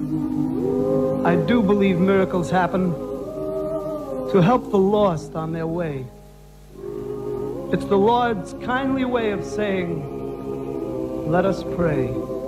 I do believe miracles happen to help the lost on their way. It's the Lord's kindly way of saying, let us pray.